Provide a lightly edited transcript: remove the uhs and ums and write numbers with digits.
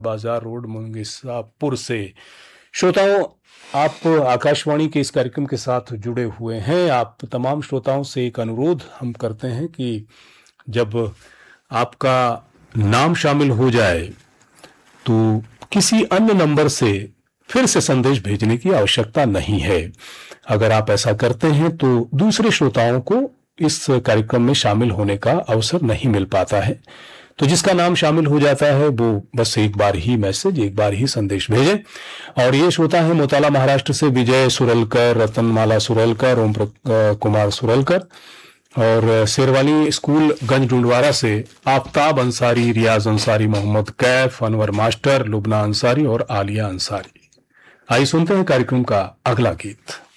बाजार रोड मुंगेसापुर से। श्रोताओं, आप आकाशवाणी के इस कार्यक्रम के साथ जुड़े हुए हैं। आप तमाम श्रोताओं से एक अनुरोध हम करते हैं कि जब आपका नाम शामिल हो जाए तो किसी अन्य नंबर से फिर से संदेश भेजने की आवश्यकता नहीं है। अगर आप ऐसा करते हैं तो दूसरे श्रोताओं को इस कार्यक्रम में शामिल होने का अवसर नहीं मिल पाता है। तो जिसका नाम शामिल हो जाता है वो बस एक बार ही संदेश भेजे। और ये श्रोता है मोताला महाराष्ट्र से विजय सुरलकर, रतनमाला सुरलकर, ओम कुमार सुरलकर, और शेरवानी स्कूल गंज डुंडवारा से आफ्ताब अंसारी, रियाज अंसारी, मोहम्मद कैफ, अनवर मास्टर, लुबना अंसारी और आलिया अंसारी। आइए सुनते हैं कार्यक्रम का अगला गीत।